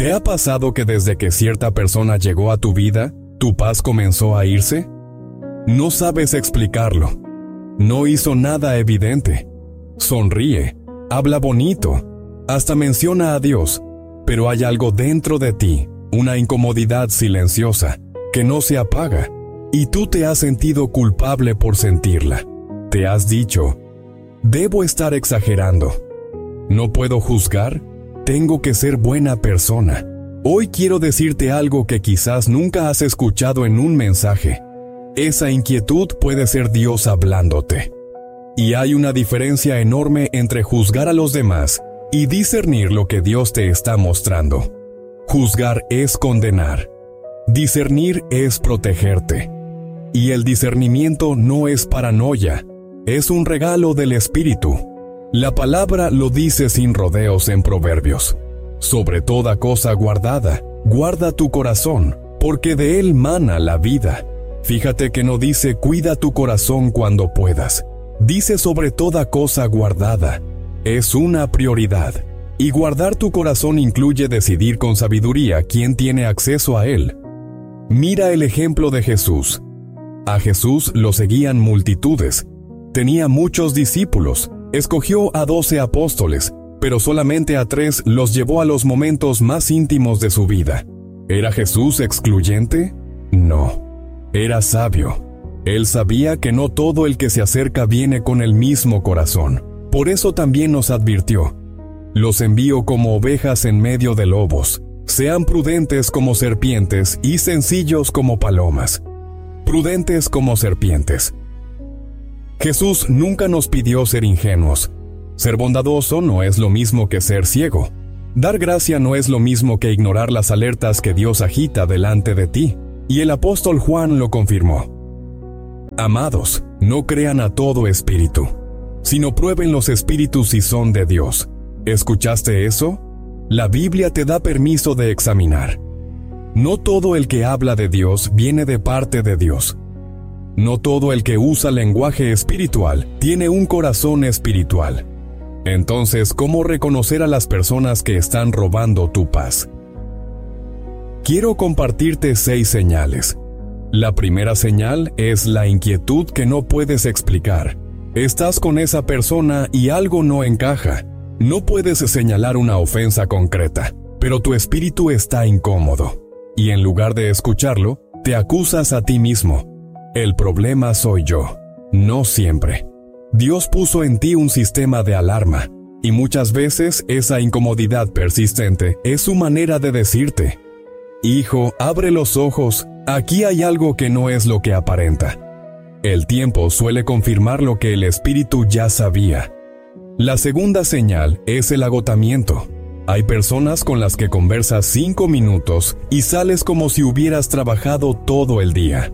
¿Te ha pasado que desde que cierta persona llegó a tu vida, tu paz comenzó a irse? No sabes explicarlo. No hizo nada evidente. Sonríe, habla bonito, hasta menciona a Dios, pero hay algo dentro de ti, una incomodidad silenciosa, que no se apaga, y tú te has sentido culpable por sentirla. Te has dicho, debo estar exagerando. ¿No puedo juzgar? Tengo que ser buena persona. Hoy quiero decirte algo que quizás nunca has escuchado en un mensaje. Esa inquietud puede ser Dios hablándote. Y hay una diferencia enorme entre juzgar a los demás y discernir lo que Dios te está mostrando. Juzgar es condenar. Discernir es protegerte. Y el discernimiento no es paranoia, es un regalo del Espíritu. La palabra lo dice sin rodeos en Proverbios. Sobre toda cosa guardada, guarda tu corazón, porque de él mana la vida. Fíjate que no dice cuida tu corazón cuando puedas. Dice sobre toda cosa guardada. Es una prioridad. Y guardar tu corazón incluye decidir con sabiduría quién tiene acceso a él. Mira el ejemplo de Jesús. A Jesús lo seguían multitudes. Tenía muchos discípulos. Escogió a 12 apóstoles, pero solamente a 3 los llevó a los momentos más íntimos de su vida. ¿Era Jesús excluyente? No. Era sabio. Él sabía que no todo el que se acerca viene con el mismo corazón. Por eso también nos advirtió: los envío como ovejas en medio de lobos. Sean prudentes como serpientes y sencillos como palomas. Prudentes como serpientes. Jesús nunca nos pidió ser ingenuos. Ser bondadoso no es lo mismo que ser ciego. Dar gracia no es lo mismo que ignorar las alertas que Dios agita delante de ti. Y el apóstol Juan lo confirmó. Amados, no crean a todo espíritu, sino prueben los espíritus si son de Dios. ¿Escuchaste eso? La Biblia te da permiso de examinar. No todo el que habla de Dios viene de parte de Dios. No todo el que usa lenguaje espiritual tiene un corazón espiritual. Entonces, ¿cómo reconocer a las personas que están robando tu paz? Quiero compartirte 6 señales. La primera señal es la inquietud que no puedes explicar. Estás con esa persona y algo no encaja. No puedes señalar una ofensa concreta, pero tu espíritu está incómodo. Y en lugar de escucharlo, te acusas a ti mismo. El problema soy yo. No siempre. Dios puso en ti un sistema de alarma, y muchas veces esa incomodidad persistente es su manera de decirte: hijo, abre los ojos, aquí hay algo que no es lo que aparenta. El tiempo suele confirmar lo que el espíritu ya sabía. La segunda señal es el agotamiento. Hay personas con las que conversas 5 minutos y sales como si hubieras trabajado todo el día.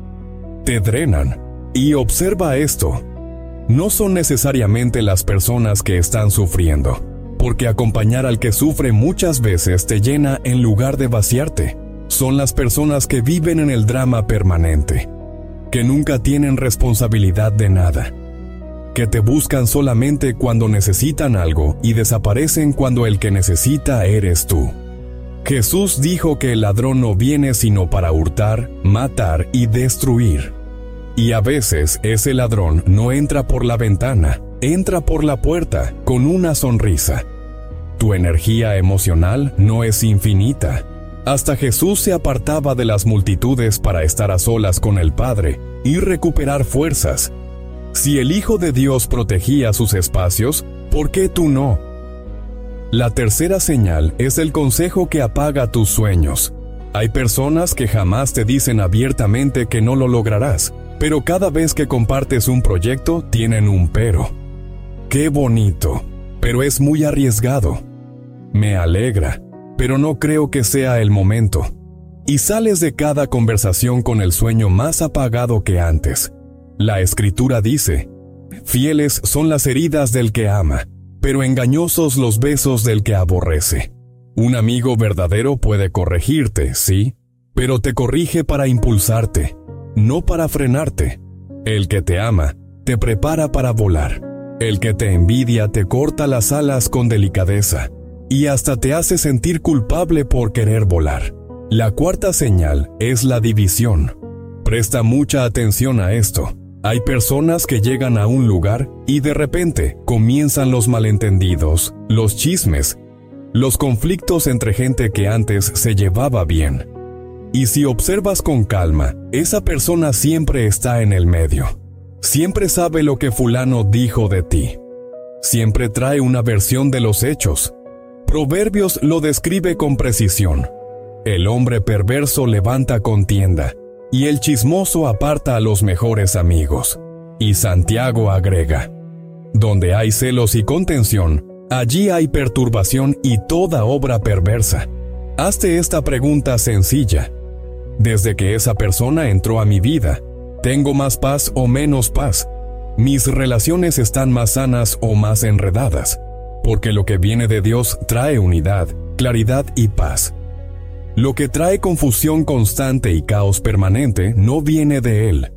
Te drenan. Y observa esto. No son necesariamente las personas que están sufriendo, porque acompañar al que sufre muchas veces te llena en lugar de vaciarte. Son las personas que viven en el drama permanente, que nunca tienen responsabilidad de nada, que te buscan solamente cuando necesitan algo y desaparecen cuando el que necesita eres tú. Jesús dijo que el ladrón no viene sino para hurtar, matar y destruir. Y a veces ese ladrón no entra por la ventana, entra por la puerta con una sonrisa. Tu energía emocional no es infinita. Hasta Jesús se apartaba de las multitudes para estar a solas con el Padre y recuperar fuerzas. Si el Hijo de Dios protegía sus espacios, ¿por qué tú no? La tercera señal es el consejo que apaga tus sueños. Hay personas que jamás te dicen abiertamente que no lo lograrás, pero cada vez que compartes un proyecto tienen un pero. ¡Qué bonito! Pero es muy arriesgado. Me alegra, pero no creo que sea el momento. Y sales de cada conversación con el sueño más apagado que antes. La Escritura dice: fieles son las heridas del que ama, pero engañosos los besos del que aborrece. Un amigo verdadero puede corregirte, sí, pero te corrige para impulsarte, no para frenarte. El que te ama, te prepara para volar. El que te envidia te corta las alas con delicadeza. y hasta te hace sentir culpable por querer volar. La cuarta señal es la división. Presta mucha atención a esto. Hay personas que llegan a un lugar y de repente comienzan los malentendidos, los chismes, los conflictos entre gente que antes se llevaba bien. Y si observas con calma, esa persona siempre está en el medio. Siempre sabe lo que fulano dijo de ti. Siempre trae una versión de los hechos. Proverbios lo describe con precisión. El hombre perverso levanta contienda, y el chismoso aparta a los mejores amigos. Y Santiago agrega: donde hay celos y contención, allí hay perturbación y toda obra perversa. Hazte esta pregunta sencilla. Desde que esa persona entró a mi vida, ¿tengo más paz o menos paz? ¿Mis relaciones están más sanas o más enredadas? Porque lo que viene de Dios trae unidad, claridad y paz. Lo que trae confusión constante y caos permanente no viene de Él.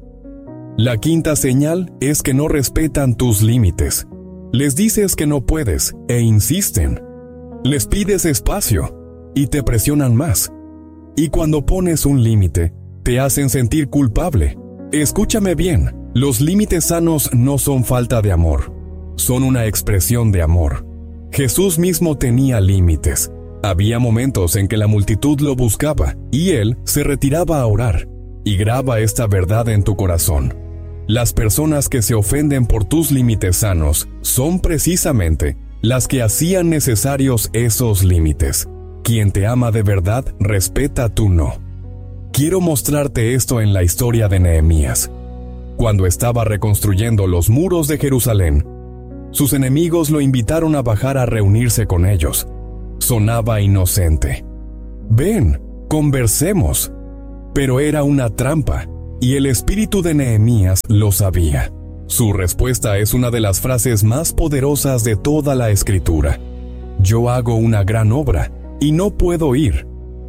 La quinta señal es que no respetan tus límites. Les dices que no puedes e insisten. Les pides espacio y te presionan más. Y cuando pones un límite, te hacen sentir culpable. Escúchame bien, los límites sanos no son falta de amor, son una expresión de amor. Jesús mismo tenía límites. Había momentos en que la multitud lo buscaba y Él se retiraba a orar. Y graba esta verdad en tu corazón. Las personas que se ofenden por tus límites sanos son precisamente las que hacían necesarios esos límites. Quien te ama de verdad, respeta tu no. Quiero mostrarte esto en la historia de Nehemías. Cuando estaba reconstruyendo los muros de Jerusalén, sus enemigos lo invitaron a bajar a reunirse con ellos. Sonaba inocente. Ven, conversemos. Pero era una trampa, y el espíritu de Nehemías lo sabía. Su respuesta es una de las frases más poderosas de toda la Escritura. Yo hago una gran obra, y no puedo ir.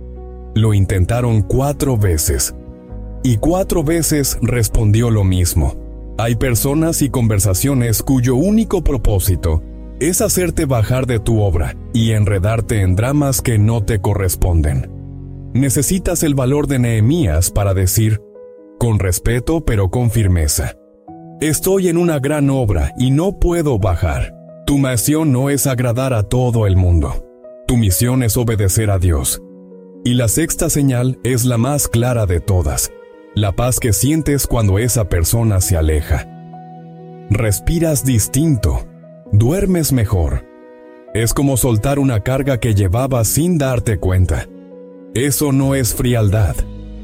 Lo intentaron 4 veces, y 4 veces respondió lo mismo. Hay personas y conversaciones cuyo único propósito es hacerte bajar de tu obra y enredarte en dramas que no te corresponden. Necesitas el valor de Nehemías para decir, con respeto pero con firmeza: estoy en una gran obra y no puedo bajar. Tu misión no es agradar a todo el mundo. Tu misión es obedecer a Dios. Y la sexta señal es la más clara de todas: la paz que sientes cuando esa persona se aleja. Respiras distinto, duermes mejor. Es como soltar una carga que llevabas sin darte cuenta. Eso no es frialdad.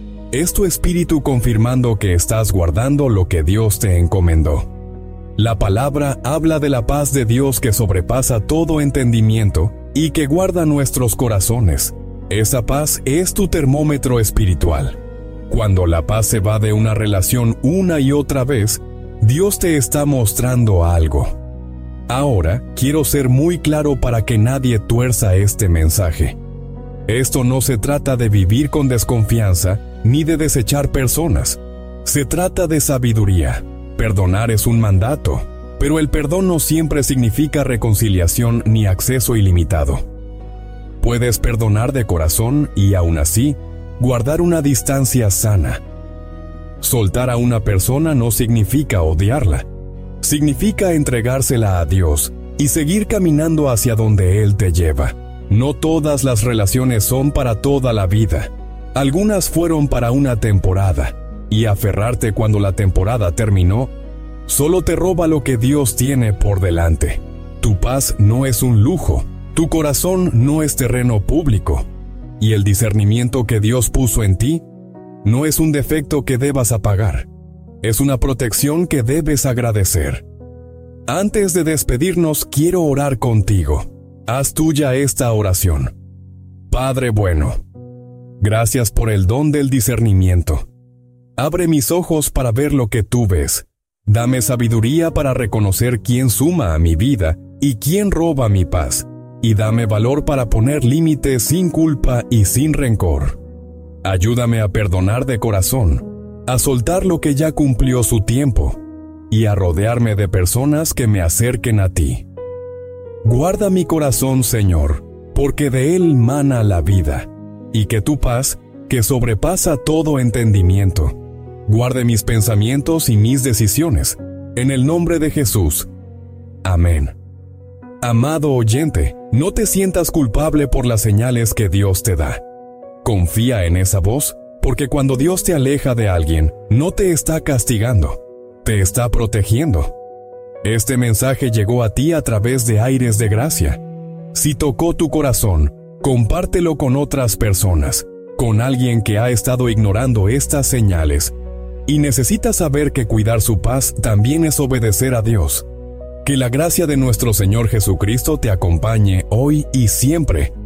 Es tu espíritu confirmando que estás guardando lo que Dios te encomendó. La palabra habla de la paz de Dios que sobrepasa todo entendimiento y que guarda nuestros corazones. Esa paz es tu termómetro espiritual. Cuando la paz se va de una relación una y otra vez, Dios te está mostrando algo. Ahora, quiero ser muy claro para que nadie tuerza este mensaje. Esto no se trata de vivir con desconfianza ni de desechar personas. Se trata de sabiduría. Perdonar es un mandato, pero el perdón no siempre significa reconciliación ni acceso ilimitado. Puedes perdonar de corazón y aún así, guardar una distancia sana. Soltar a una persona no significa odiarla. Significa entregársela a Dios y seguir caminando hacia donde Él te lleva. No todas las relaciones son para toda la vida. Algunas fueron para una temporada, y aferrarte cuando la temporada terminó solo te roba lo que Dios tiene por delante. Tu paz no es un lujo. Tu corazón no es terreno público, y el discernimiento que Dios puso en ti no es un defecto que debas apagar, es una protección que debes agradecer. Antes de despedirnos, quiero orar contigo. Haz tuya esta oración. Padre bueno, gracias por el don del discernimiento. Abre mis ojos para ver lo que tú ves. Dame sabiduría para reconocer quién suma a mi vida y quién roba mi paz. Y dame valor para poner límites sin culpa y sin rencor. Ayúdame a perdonar de corazón, a soltar lo que ya cumplió su tiempo, y a rodearme de personas que me acerquen a ti. Guarda mi corazón, Señor, porque de Él mana la vida, y que tu paz, que sobrepasa todo entendimiento, guarde mis pensamientos y mis decisiones, en el nombre de Jesús. Amén. Amado oyente, no te sientas culpable por las señales que Dios te da. Confía en esa voz, porque cuando Dios te aleja de alguien, no te está castigando, te está protegiendo. Este mensaje llegó a ti a través de Aires de Gracia. Si tocó tu corazón, compártelo con otras personas, con alguien que ha estado ignorando estas señales y necesita saber que cuidar su paz también es obedecer a Dios. Que la gracia de nuestro Señor Jesucristo te acompañe hoy y siempre.